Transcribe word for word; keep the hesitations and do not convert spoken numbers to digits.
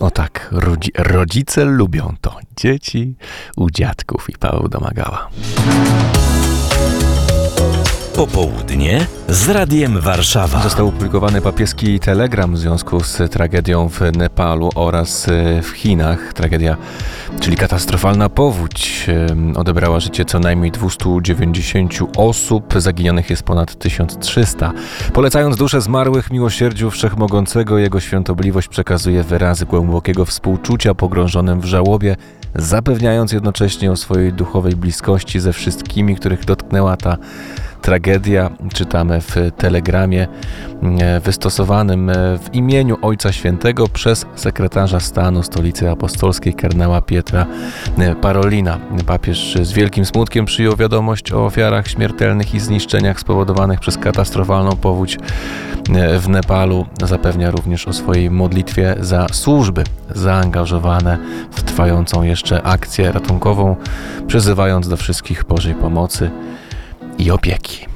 O tak, rodzi- rodzice lubią to. Dzieci u dziadków i Paweł Domagała. Popołudnie z Radiem Warszawa. Został opublikowany papieski telegram w związku z tragedią w Nepalu oraz w Chinach. Tragedia, czyli katastrofalna powódź, odebrała życie co najmniej dwieście dziewięćdziesiąt osób. Zaginionych jest ponad tysiąc trzysta. Polecając duszę zmarłych miłosierdziu Wszechmogącego, Jego Świątobliwość przekazuje wyrazy głębokiego współczucia pogrążonym w żałobie, zapewniając jednocześnie o swojej duchowej bliskości ze wszystkimi, których dotknęła ta tragedia. Czytamy w telegramie wystosowanym w imieniu Ojca Świętego przez sekretarza stanu Stolicy Apostolskiej kardynała Pietra Parolina. Papież z wielkim smutkiem przyjął wiadomość o ofiarach śmiertelnych i zniszczeniach spowodowanych przez katastrofalną powódź w Nepalu. Zapewnia również o swojej modlitwie za służby zaangażowane w trwającą jeszcze akcję ratunkową, przyzywając do wszystkich Bożej pomocy i opieki.